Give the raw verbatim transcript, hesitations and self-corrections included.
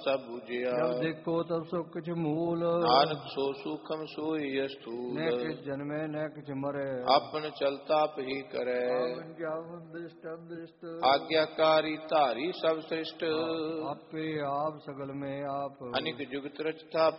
ਸਭ ਬੁਝਿਆ। ਜਬ ਦੇਖੋ ਤਬ ਸੋ ਕਿਛ ਮੂਲ, ਨਾਨਕ ਸੋ ਸੂਖਮ ਸੋਈ ਅਸਥੂਲ। ਨੈ ਕਿਛ ਜਨਮੈ ਨੈ ਕਿਛ ਮਰੈ, ਆਪਨ ਚਲਤਾ ਪਹੀ ਕਰੈ। ਆਵਨ ਜਾਵਨ ਦ੍ਰਿਸ਼ਟ ਅੰਦ੍ਰਿਸ਼ਟ, ਆਗਿਆਕਾਰੀ ਧਾਰੀ ਸਭ ਸ੍ਰਿਸ਼ਟ। ਆਪੇ ਆਪ ਸਗਲ ਮੈਂ ਆਪ, ਅਨਿਕ ਜੁਗਤ ਰਚਤਾ